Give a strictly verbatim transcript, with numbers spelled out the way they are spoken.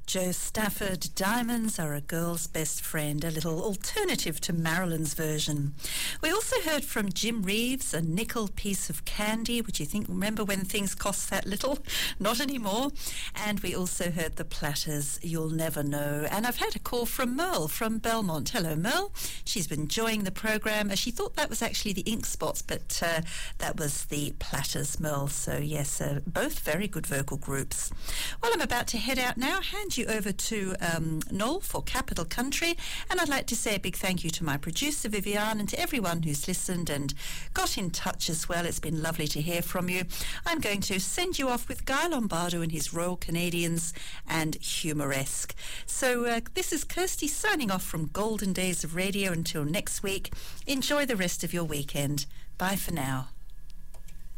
Jo Stafford, Diamonds Are a Girl's Best Friend, a little alternative to Marilyn's version. We also heard from Jim Reeves, A Nickel Piece of Candy, which you think, remember when things cost that little? Not anymore. And we also heard The Platters, You'll Never Know. And I've had a call from Merle from Belmont. Hello, Merle. She's been enjoying the programme. She thought that was actually the Ink Spots, but uh, that was The Platters, Merle. So yes, uh, both very good vocal groups. Well, I'm about to head out now, hand you over to um, Noel for Capital Country, and I'd like to say a big thank you to my producer Vivian and to everyone who's listened and got in touch as well. It's been lovely to hear from you. I'm going to send you off with Guy Lombardo and his Royal Canadians and Humoresque. So uh, this is Kirsty signing off from Golden Days of Radio until next week. Enjoy the rest of your weekend. Bye for now.